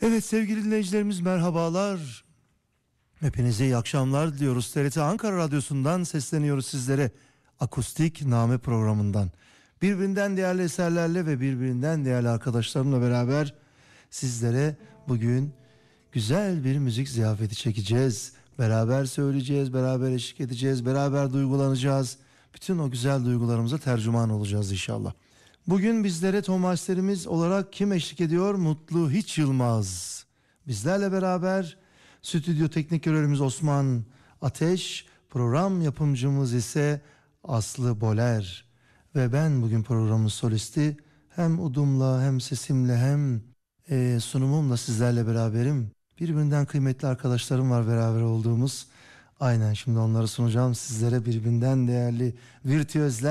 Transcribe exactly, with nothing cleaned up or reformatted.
Evet sevgili dinleyicilerimiz, merhabalar. Hepinize iyi akşamlar diliyoruz. T R T Ankara Radyosu'ndan sesleniyoruz sizlere. Akustik Name programından. Birbirinden değerli eserlerle ve birbirinden değerli arkadaşlarımla beraber sizlere bugün güzel bir müzik ziyafeti çekeceğiz. Beraber söyleyeceğiz, beraber eşlik edeceğiz, beraber duygulanacağız. Bütün o güzel duygularımıza tercüman olacağız inşallah. Bugün bizlere Tomaşlerimiz olarak kim eşlik ediyor? Mutlu Hiç Yılmaz. Bizlerle beraber stüdyo teknik görevlimiz Osman Ateş, program yapımcımız ise Aslı Boler. Ve ben bugün programın solisti, hem udumla hem sesimle hem e, sunumumla sizlerle beraberim. Birbirinden kıymetli arkadaşlarım var beraber olduğumuz. Aynen şimdi onları sunacağım sizlere, birbirinden değerli virtüözler.